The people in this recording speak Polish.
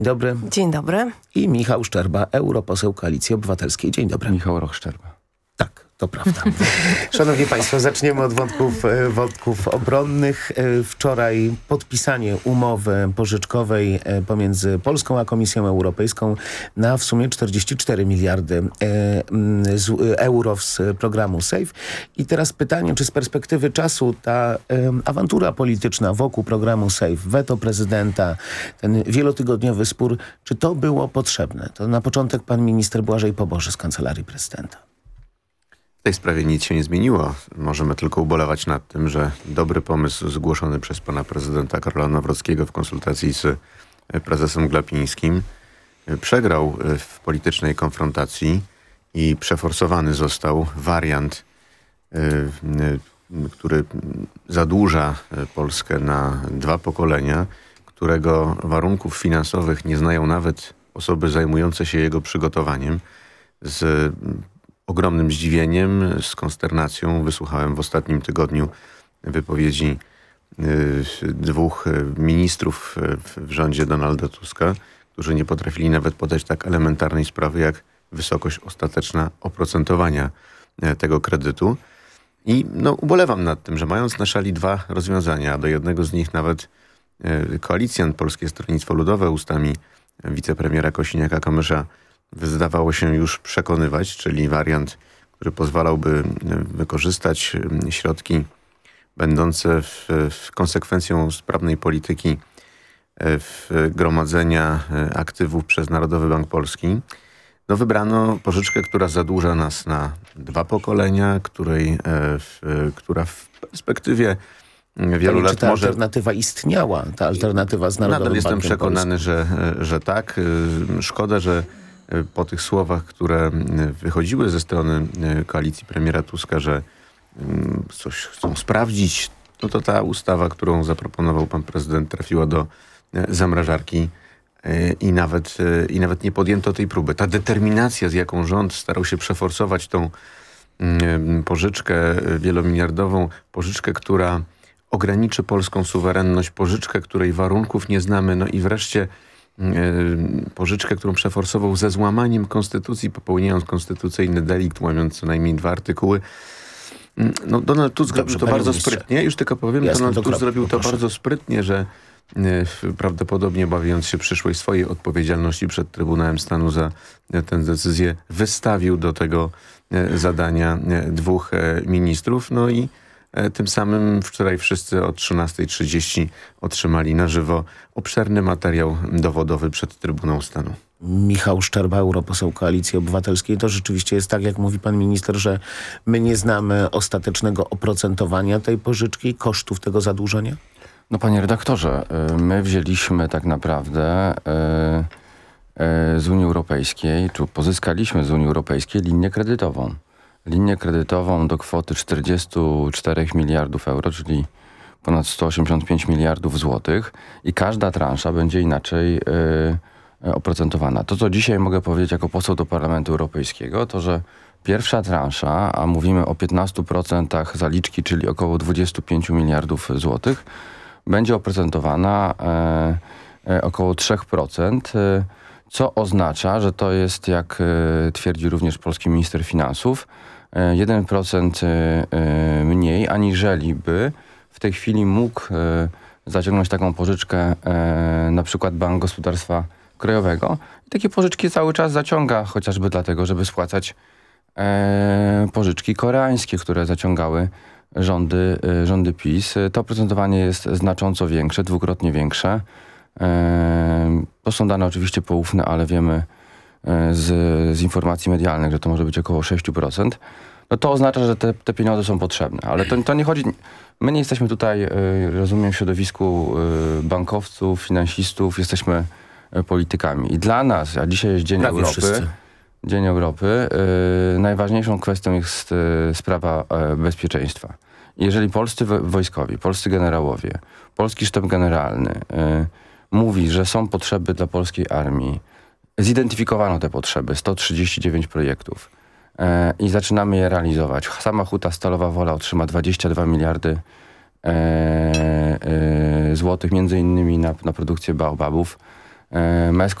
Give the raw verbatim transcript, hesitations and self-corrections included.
Dobry. Dzień dobry. I Michał Szczerba, europoseł Koalicji Obywatelskiej. Dzień dobry. Michał Roch-Szczerba. Tak, to prawda. Szanowni Państwo, zaczniemy od wątków, wątków obronnych. Wczoraj podpisanie umowy pożyczkowej pomiędzy Polską a Komisją Europejską na w sumie czterdzieści cztery miliardy euro z programu SAFE. I teraz pytanie, czy z perspektywy czasu ta awantura polityczna wokół programu SAFE, weto prezydenta, ten wielotygodniowy spór, czy to było potrzebne? To na początek pan minister Błażej Poboży z Kancelarii Prezydenta. W tej sprawie nic się nie zmieniło. Możemy tylko ubolewać nad tym, że dobry pomysł zgłoszony przez pana prezydenta Karola Nawrockiego w konsultacji z prezesem Glapińskim przegrał w politycznej konfrontacji i przeforsowany został wariant, który zadłuża Polskę na dwa pokolenia, którego warunków finansowych nie znają nawet osoby zajmujące się jego przygotowaniem. Z ogromnym zdziwieniem, z konsternacją wysłuchałem w ostatnim tygodniu wypowiedzi y, dwóch ministrów w, w rządzie Donalda Tuska, którzy nie potrafili nawet podać tak elementarnej sprawy jak wysokość ostateczna oprocentowania y, tego kredytu. I no, ubolewam nad tym, że mając na szali dwa rozwiązania, a do jednego z nich nawet y, koalicjant Polskie Stronnictwo Ludowe ustami wicepremiera Kosiniaka-Kamysza zdawało się już przekonywać, czyli wariant, który pozwalałby wykorzystać środki będące w, w konsekwencją sprawnej polityki w gromadzenia aktywów przez Narodowy Bank Polski. No wybrano pożyczkę, która zadłuża nas na dwa pokolenia, której, w, która w perspektywie wielu Pani, lat czy ta może... alternatywa istniała, ta alternatywa z Narodowym Nadal jestem Bankiem przekonany, Polskim. że, że tak. Szkoda, że po tych słowach, które wychodziły ze strony koalicji premiera Tuska, że coś chcą sprawdzić, no to ta ustawa, którą zaproponował pan prezydent, trafiła do zamrażarki i nawet, i nawet nie podjęto tej próby. Ta determinacja, z jaką rząd starał się przeforsować tą pożyczkę wielomiliardową, pożyczkę, która ograniczy polską suwerenność, pożyczkę, której warunków nie znamy, no i wreszcie pożyczkę, którą przeforsował ze złamaniem konstytucji, popełniając konstytucyjny delikt, łamiąc co najmniej dwa artykuły. No, Donald Tusk zrobił to bardzo ministrze. sprytnie. Już tylko powiem, Jasne, Donald Tusk zrobił to proszę. bardzo sprytnie, że y, prawdopodobnie bawiąc się przyszłej swojej odpowiedzialności przed Trybunałem Stanu za y, tę decyzję, wystawił do tego y, zadania y, dwóch y, ministrów. No i tym samym wczoraj wszyscy o trzynastej trzydzieści otrzymali na żywo obszerny materiał dowodowy przed Trybunał Stanu. Michał Szczerba, europoseł Koalicji Obywatelskiej. To rzeczywiście jest tak, jak mówi pan minister, że my nie znamy ostatecznego oprocentowania tej pożyczki, kosztów tego zadłużenia? No panie redaktorze, my wzięliśmy tak naprawdę z Unii Europejskiej, czy pozyskaliśmy z Unii Europejskiej linię kredytową. Linię kredytową do kwoty czterdzieści cztery miliardów euro, czyli ponad sto osiemdziesiąt pięć miliardów złotych i każda transza będzie inaczej y, oprocentowana. To, co dzisiaj mogę powiedzieć jako poseł do Parlamentu Europejskiego, to, że pierwsza transza, a mówimy o piętnastu procentach zaliczki, czyli około dwadzieścia pięć miliardów złotych, będzie oprocentowana y, y, około trzy procent, y, co oznacza, że to jest, jak y, twierdzi również polski minister finansów, y, jeden procent y, y, mniej, aniżeli by w tej chwili mógł y, zaciągnąć taką pożyczkę y, na przykład Bank Gospodarstwa Krajowego. I takie pożyczki cały czas zaciąga, chociażby dlatego, żeby spłacać y, pożyczki koreańskie, które zaciągały rządy, y, rządy PiS. To oprocentowanie jest znacząco większe, dwukrotnie większe. To są dane oczywiście poufne, ale wiemy z, z informacji medialnych, że to może być około sześć procent. No to oznacza, że te, te pieniądze są potrzebne. Ale to, to nie chodzi... My nie jesteśmy tutaj, rozumiem, w środowisku bankowców, finansistów, jesteśmy politykami. I dla nas, a dzisiaj jest Dzień Prawie Europy, wszyscy. Dzień Europy, najważniejszą kwestią jest sprawa bezpieczeństwa. Jeżeli polscy wojskowi, polscy generałowie, polski sztab generalny mówi, że są potrzeby dla polskiej armii. Zidentyfikowano te potrzeby, sto trzydzieści dziewięć projektów e, i zaczynamy je realizować. Sama Huta Stalowa Wola otrzyma dwadzieścia dwa miliardy e, e, złotych, między innymi na, na produkcję baobabów. ma